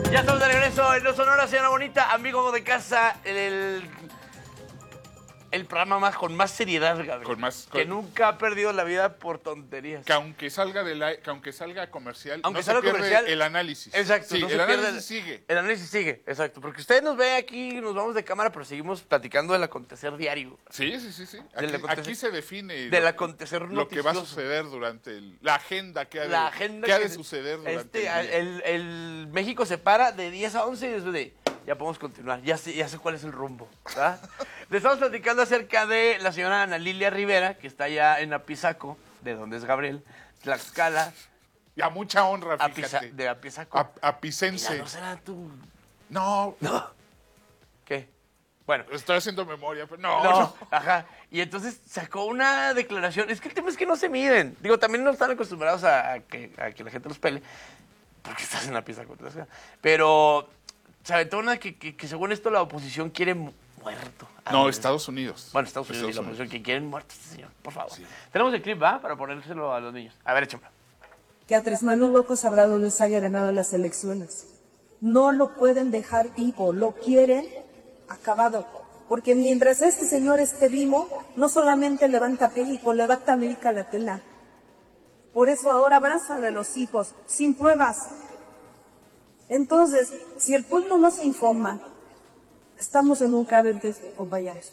Ya estamos de regreso en Los Sonora, señora bonita, amigo de casa, el programa con más seriedad, Gabriel. Que nunca ha perdido la vida por tonterías. Que aunque salga comercial, aunque no salga se pierde comercial, el análisis. Exacto. Sí, no el análisis sigue. El análisis sigue, exacto. Porque usted nos ve aquí, nos vamos de cámara, pero seguimos platicando del acontecer diario. Sí. Aquí se define del acontecer lo que va a noticioso. suceder durante la agenda que ha de suceder durante el día. El México se para de 10 a 11 y después de... Ya podemos continuar, ya sé cuál es el rumbo, ¿verdad? Le estamos platicando acerca de la señora Ana Lilia Rivera, que está allá en Apizaco, de donde es Gabriel, Tlaxcala. Y a mucha honra, fíjate. De Apizaco. Apicense. Mira, ¿no será tú? No. ¿Qué? Bueno. Estoy haciendo memoria, pero no. Ajá. Y entonces sacó una declaración. Es que el tema es que no se miden. Digo, también no están acostumbrados a que la gente los pele, porque estás en Apizaco. Pero... se aventó una que según esto la oposición quiere muerto. No, Estados Unidos. Bueno, Estados Unidos y la oposición que quieren muerto a este señor, por favor. Sí. Tenemos el clip, ¿va? Para ponérselo a los niños. A ver, échame. Que a Andrés Manuel López Obrador les haya ganado las elecciones. No lo pueden dejar vivo, lo quieren acabado. Porque mientras este señor esté vivo, no solamente levanta México, levanta América Latina. Por eso ahora abrazan a los hijos, sin pruebas. Entonces, si el pueblo no se informa, estamos en un grave compañeros.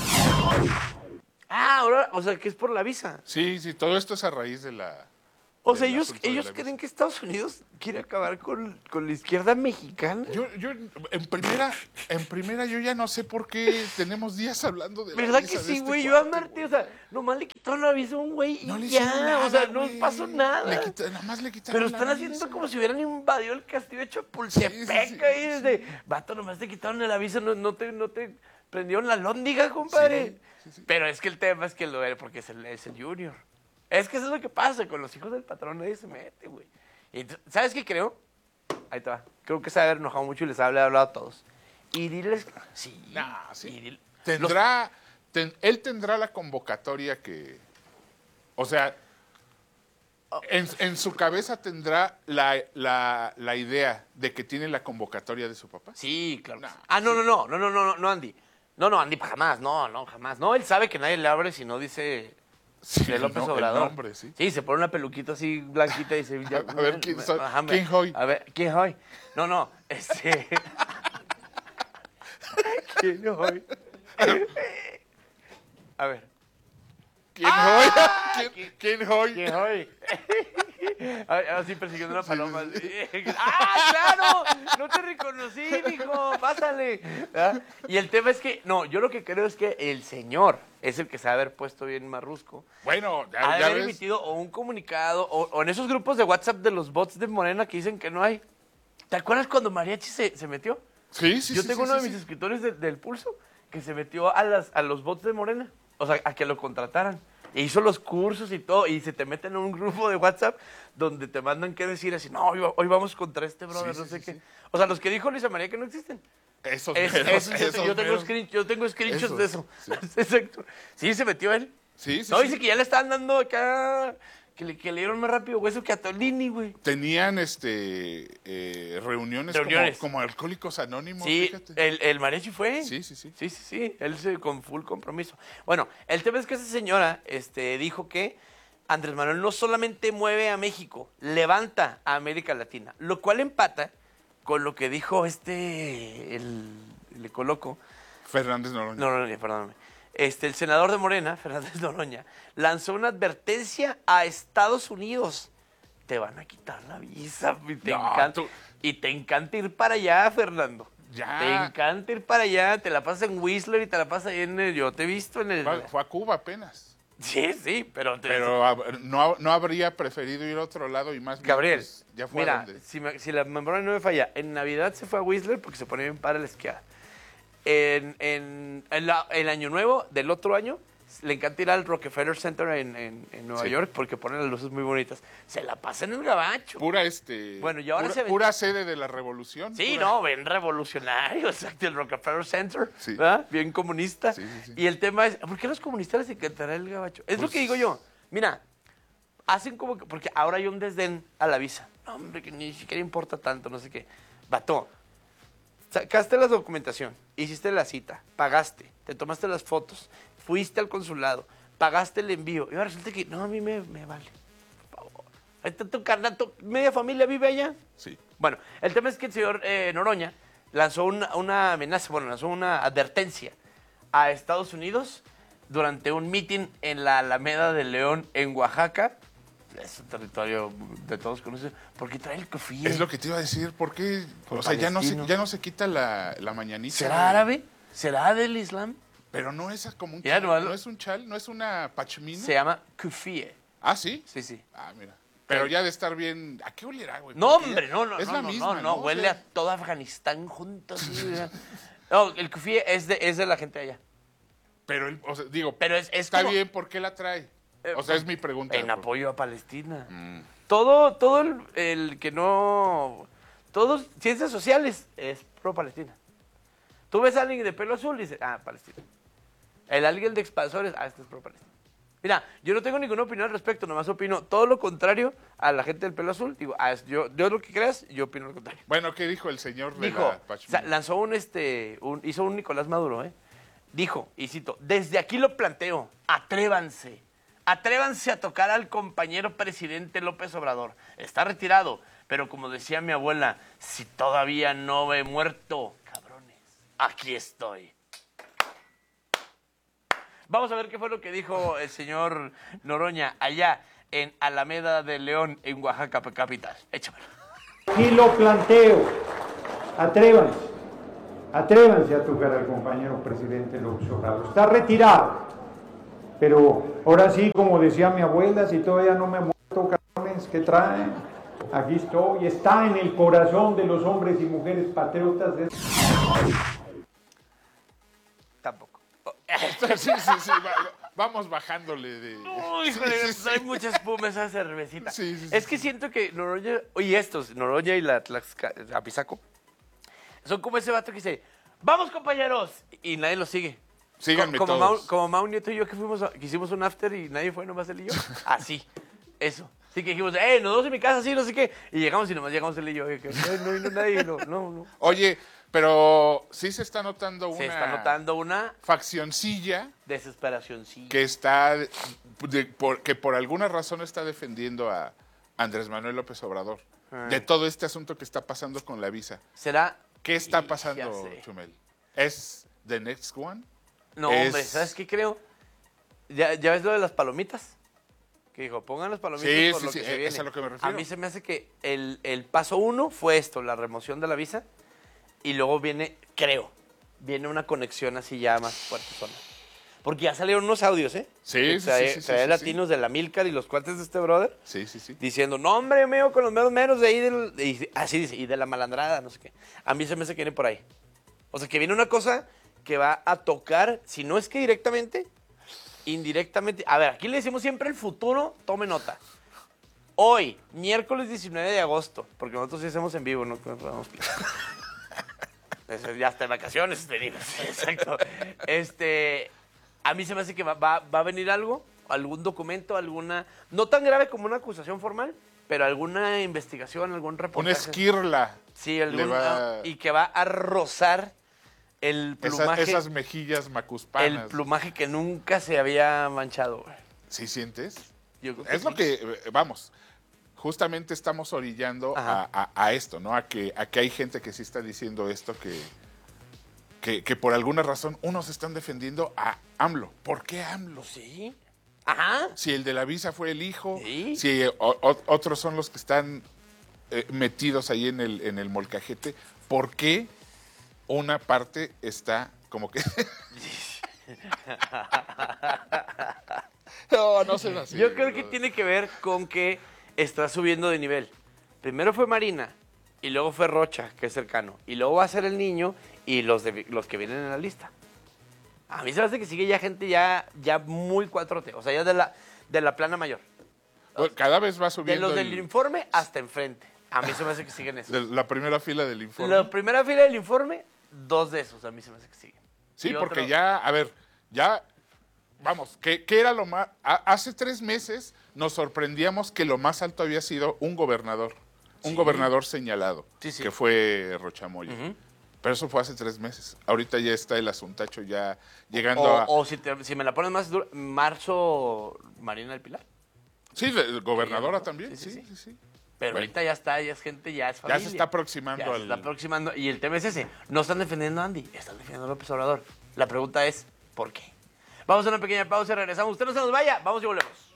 Ahora, o sea, que es por la visa. Sí, todo esto es a raíz de la... O sea, ellos creen que Estados Unidos quiere acabar con la izquierda mexicana. Yo en primera yo ya no sé por qué tenemos días hablando de la ¿verdad visa que sí, de güey? este Yo a cuate, Marte, o sea, nomás le quitaron la visa a un güey y no le ya, nada, o sea, no güey. pasó nada. Nada más le quitaron Pero la están visa. haciendo como si hubieran invadido el castillo de Chapultepec ahí desde... Vato, nomás te quitaron la visa, no te prendieron la lóndiga, compadre. Sí. Pero es que el tema es que porque es el Junior. Es que eso es lo que pasa, con los hijos del patrón nadie se mete, güey. Y ¿sabes qué creo? Ahí te va. Creo que se ha enojado mucho y les ha hablado a todos. Y diles... Sí. Sí. Él tendrá la convocatoria que... O sea, en su cabeza tendrá la idea de que tiene la convocatoria de su papá. Sí, claro. No, Andy. No, Andy, jamás. No, jamás. No, él sabe que nadie le abre si no dice... Sí, de López Obrador. El nombre, sí. Sí, se pone una peluquita así blanquita y dice... A ver, ¿quién soy? A ver, ¿quién soy? No, ¿quién soy? A ver. ¿Quién soy? ¿Quién soy? ¿Quién soy? Así persiguiendo una paloma. ¡Claro! No te reconocí, mijo. Pásale. ¿verdad? Y el tema es que, yo lo que creo es que el señor es el que se ha haber puesto bien marrusco. Bueno, ha de haber emitido o un comunicado o en esos grupos de WhatsApp de los bots de Morena que dicen que no hay. ¿Te acuerdas cuando Mariachi se metió? Sí. Yo tengo uno de mis escritores del Pulso que se metió a los bots de Morena. O sea, a que lo contrataran. E hizo los cursos y todo, y se te meten en un grupo de WhatsApp donde te mandan que decir así, no, hoy vamos contra este brother, no sé qué. O sea, los que dijo Luisa María que no existen. Yo tengo screenshots de eso. Sí. Exacto. Sí, se metió él. Sí. Dice que ya le estaban dando acá, que le dieron más rápido hueso que a Tolini, güey. Tenían reuniones. Como Alcohólicos Anónimos, sí, fíjate. El mariachi fue. Sí. Él con full compromiso. Bueno, el tema es que esa señora dijo que Andrés Manuel no solamente mueve a México, levanta a América Latina, lo cual empata con lo que dijo le coloco. Fernández Noroña. Perdóname. El senador de Morena, Fernández Noroña, lanzó una advertencia a Estados Unidos. Te van a quitar la visa y te encanta ir para allá, Fernando. Ya. Te encanta ir para allá, te la pasas en Whistler y te la pasas ahí yo te he visto en el... Fue a Cuba apenas. Sí, pero no habría preferido ir a otro lado y más bien, Gabriel, pues, ya fue mira, donde... si la memoria no me falla, en Navidad se fue a Whistler porque se ponía bien para la esquiada. El año nuevo del otro año le encanta ir al Rockefeller Center en Nueva York porque ponen las luces muy bonitas. Se la pasa en el gabacho. Bueno, y ahora pura sede de la revolución. Sí, ven revolucionario, exacto, el Rockefeller Center, sí. ¿verdad? Bien comunista. Sí. Y el tema es, ¿por qué a los comunistas les encantará el gabacho? Es lo que digo yo. Mira, hacen como que, porque ahora hay un desdén a la visa. No, hombre, que ni siquiera importa tanto, no sé qué. Vato, sacaste la documentación, hiciste la cita, pagaste, te tomaste las fotos, fuiste al consulado, pagaste el envío. Y ahora resulta que, no, a mí me vale. Por favor. Ahí está tu carnal, media familia vive allá. Sí. Bueno, el tema es que el señor Noroña lanzó una amenaza, bueno, lanzó una advertencia a Estados Unidos durante un mitin en la Alameda de León, en Oaxaca. Es un territorio de todos conocidos, porque trae el cofía. Es lo que te iba a decir, ¿por qué? Por O sea, ya palestino. no se quita la mañanita. ¿Será árabe? ¿Será del Islam? Pero no es como un Ya, chal, nomás no lo- es un chal, no es una pachmina. Se llama kufie. Ah, ¿sí? Sí, sí. Ah, mira. Pero ya de estar bien... ¿A qué olerá, güey? No, Porque hombre, ya- no, es la misma, no, O huele sea, a todo Afganistán junto. Así, ¿verdad? No, el kufie es de la gente allá. Pero, o sea, digo, Pero es está como- bien, ¿por qué la trae? O sea, es mi pregunta. En apoyo a Palestina. Todo el que no... Todos, ciencias sociales, es pro-Palestina. Tú ves a alguien de pelo azul y dices, Palestina. El alguien de expansores, este es pro-Palestina. Mira, yo no tengo ninguna opinión al respecto, nomás opino todo lo contrario a la gente del pelo azul. Digo, yo lo que creas, yo opino lo contrario. Bueno, ¿qué dijo el señor de Dijo, la o pachmina? sea, lanzó hizo un Nicolás Maduro, ¿eh? Dijo, y cito, desde aquí lo planteo, atrévanse a tocar al compañero presidente López Obrador. Está retirado, pero como decía mi abuela, si todavía no he muerto, cabrones, aquí estoy. Vamos a ver qué fue lo que dijo el señor Noroña allá en Alameda de León, en Oaxaca capital. Échamelo. Y lo planteo, atrévanse a tocar al compañero presidente López Obrador. Está retirado, pero ahora sí, como decía mi abuela, si todavía no me he muerto, cabrones, ¿qué traen? Aquí estoy, está en el corazón de los hombres y mujeres patriotas de... Tampoco. Sí, vamos bajándole de... Uy, Sí, joder, sí, sí. hay mucha espuma esa cervecita. Sí, sí, sí, es que siento que Noroña, Noroña y la Apizaco, son como ese vato que dice, ¡vamos, compañeros! Y nadie lo sigue. Síganme como todos. Como Mau Nieto y yo que hicimos un after y nadie fue, nomás él y yo. Así, eso. Así que dijimos, nos vemos en mi casa, sí, no sé qué. Y llegamos y nomás llegamos él y yo. Que, no vino nadie, no. Oye, pero sí se está notando una... Se está notando una faccioncilla desesperación, sí. que está... que por alguna razón está defendiendo a Andrés Manuel López Obrador. De todo este asunto que está pasando con la visa. ¿Será? ¿Qué está Ya pasando, sé. Chumel? ¿Es the next one? No, hombre, ¿sabes qué creo? ¿Ya ves lo de las palomitas? Que dijo, pongan las palomitas Sí, por sí, lo sí, que se es viene. a lo que me refiero. A mí se me hace que el paso 1 fue esto, la remoción de la visa, y luego viene una conexión así ya más fuerte. Porque ya salieron unos audios, ¿eh? Sí, sí, sí, sí, Trae sí, latinos de la Milcar y los cuates de este brother, Sí. diciendo, no, hombre, me con los meros de ahí, así dice, y de la malandrada, no sé qué. A mí se me hace que viene por ahí. O sea, que viene una cosa que va a tocar, si no es que directamente, indirectamente. A ver, aquí le decimos siempre el futuro, tome nota. Hoy, miércoles 19 de agosto, porque nosotros sí hacemos en vivo, no podemos ya está en vacaciones, venimos. Exacto. A mí se me hace que va a venir algún documento, no tan grave como una acusación formal, pero alguna investigación, algún Una reportaje. esquirla. Sí, y que va a rozar el plumaje. Esas mejillas macuspanas. El plumaje que nunca se había manchado, güey. ¿Sí sientes? Yo creo Es sí. lo que, vamos, justamente estamos orillando a esto, ¿no? A que hay gente que sí está diciendo esto, que por alguna razón unos están defendiendo a AMLO. ¿Por qué AMLO? Sí. Ajá. Si el de la visa fue el hijo, Sí. si otros son los que están metidos ahí en el molcajete, ¿por qué una parte está como que... no se así. Yo creo que tiene que ver con que está subiendo de nivel. Primero fue Marina, y luego fue Rocha, que es cercano, y luego va a ser el niño y los que vienen en la lista. A mí se me hace que sigue ya gente ya muy 4T, o sea, ya de la plana mayor. Bueno, cada vez va De subiendo los del informe hasta enfrente. A mí se me hace que siguen esos. de la primera fila del informe. La primera fila del informe, 2 de esos, a mí se me hace que siguen. Sí, Y porque otro- ya, a ver, ya, vamos, ¿qué era lo más? Hace 3 meses nos sorprendíamos que lo más alto había sido un gobernador. un gobernador señalado, Sí. que fue Rochamoya. Pero eso fue hace 3 meses. Ahorita ya está el asuntacho ya llegando a... O si me la pones más duro, marzo, Marina del Pilar. Sí, gobernadora también, sí. Pero Bueno. ahorita ya está, ya es gente, ya es familia. Ya se está aproximando Ya se al... está aproximando. Y el tema es ese. No están defendiendo a Andy, están defendiendo a López Obrador. La pregunta es, ¿por qué? Vamos a una pequeña pausa y regresamos. Usted no se nos vaya. Vamos y volvemos.